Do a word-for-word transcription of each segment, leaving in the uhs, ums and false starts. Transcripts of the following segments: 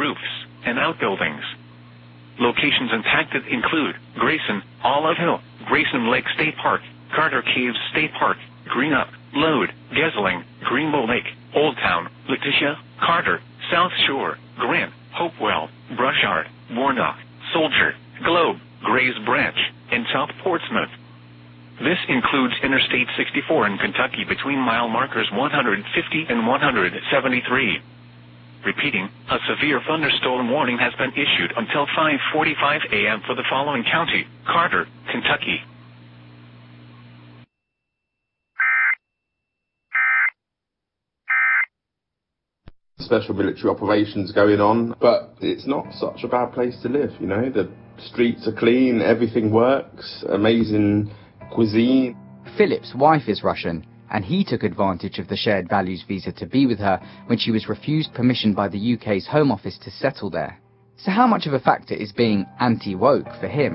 roofs, and outbuildings. Locations impacted include Grayson, Olive Hill, Grayson Lake State Park, Carter Caves State Park, Greenup, Lode, Gesling, Greenbow Lake, Old Town, Letitia, Carter, South Shore, Grant, Hopewell, Brushard, Warnock, Soldier, Globe, Grays Branch, and South Portsmouth. This includes Interstate sixty-four in Kentucky between mile markers one hundred fifty and one hundred seventy-three. Repeating, a severe thunderstorm warning has been issued until five forty-five a m for the following county: Carter, Kentucky. Special military operations going on, but it's not such a bad place to live, you know. The streets are clean, everything works, amazing cuisine. Philip's wife is Russian, and he took advantage of the shared values visa to be with her when she was refused permission by the U K's Home Office to settle there. So how much of a factor is being anti-woke for him?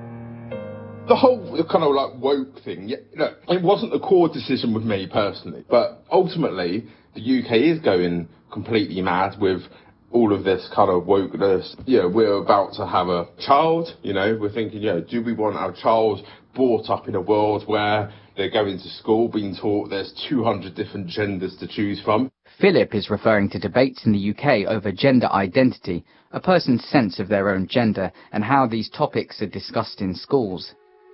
The whole kind of like woke thing, yeah, look, it wasn't a core decision with me personally, but ultimately the U K is going completely mad with all of this kind of wokeness. You know, we're about to have a child, you know, we're thinking, you know, do we want our child brought up in a world where they're going to school being taught there's two hundred different genders to choose from? Philip is referring to debates in the U K over gender identity, a person's sense of their own gender, and how these topics are discussed in schools.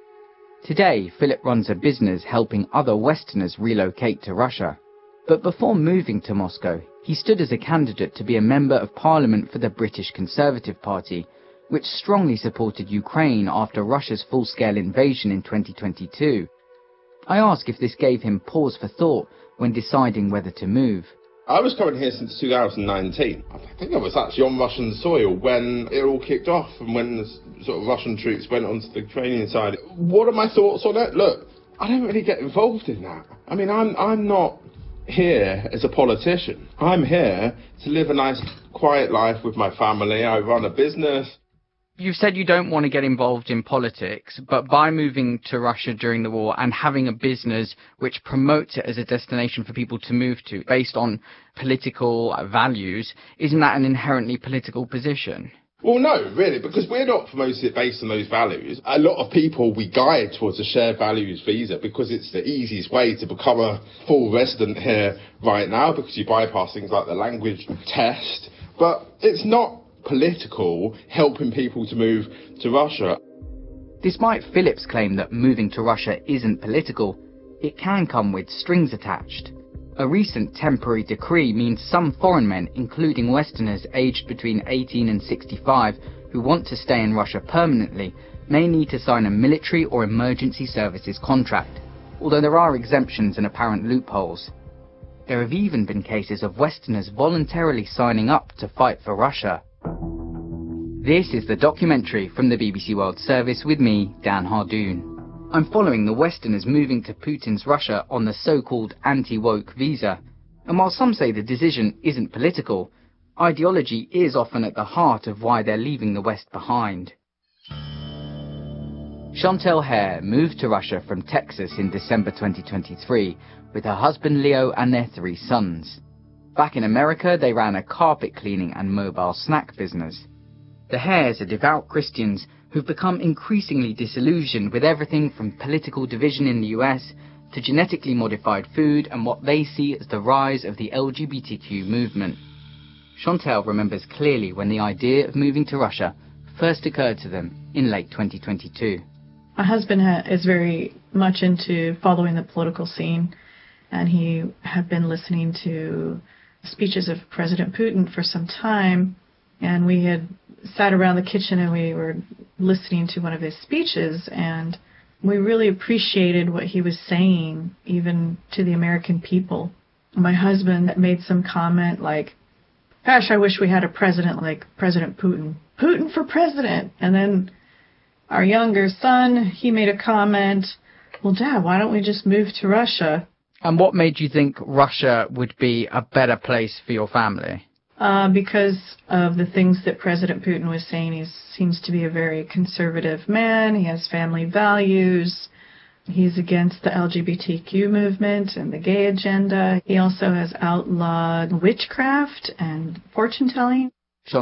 Today, Philip runs a business helping other Westerners relocate to Russia. But before moving to Moscow, he stood as a candidate to be a member of parliament for the British Conservative Party, which strongly supported Ukraine after Russia's full-scale invasion in twenty twenty-two. I ask if this gave him pause for thought when deciding whether to move. I was coming here since two thousand nineteen. I think I was actually on Russian soil when it all kicked off and when the sort of Russian troops went onto the Ukrainian side. What are my thoughts on it? Look, I don't really get involved in that. I mean, I'm I'm not here as a politician. I'm here to live a nice, quiet life with my family. I run a business. You've said you don't want to get involved in politics, but by moving to Russia during the war and having a business which promotes it as a destination for people to move to based on political values, isn't that an inherently political position? Well, no, really, because we're not promoting it based on those values. A lot of people we guide towards a shared values visa because it's the easiest way to become a full resident here right now, because you bypass things like the language test. But it's not political, helping people to move to Russia. Despite Philip's claim that moving to Russia isn't political, it can come with strings attached. A recent temporary decree means some foreign men, including Westerners aged between eighteen and sixty-five, who want to stay in Russia permanently, may need to sign a military or emergency services contract, although there are exemptions and apparent loopholes. There have even been cases of Westerners voluntarily signing up to fight for Russia. This is the documentary from the B B C World Service with me, Dan Hardoon. I'm following the Westerners moving to Putin's Russia on the so-called anti-woke visa. And while some say the decision isn't political, ideology is often at the heart of why they're leaving the West behind. Chantel Hare moved to Russia from Texas in December twenty twenty-three with her husband Leo and their three sons. Back in America, they ran a carpet cleaning and mobile snack business. The Hares are devout Christians who've become increasingly disillusioned with everything from political division in the U S to genetically modified food and what they see as the rise of the L G B T Q movement. Chantel remembers clearly when the idea of moving to Russia first occurred to them in late twenty twenty-two. My husband ha- is very much into following the political scene, and he had been listening to speeches of President Putin for some time, and we had sat around the kitchen and we were listening to one of his speeches, and we really appreciated what he was saying, even to the American people. My husband made some comment like, gosh, I wish we had a president like President Putin. Putin for president. And then our younger son, he made a comment, well, Dad, why don't we just move to Russia? And what made you think Russia would be a better place for your family? Uh, because of the things that President Putin was saying. He seems to be a very conservative man. He has family values. He's against the L G B T Q movement and the gay agenda. He also has outlawed witchcraft and fortune-telling.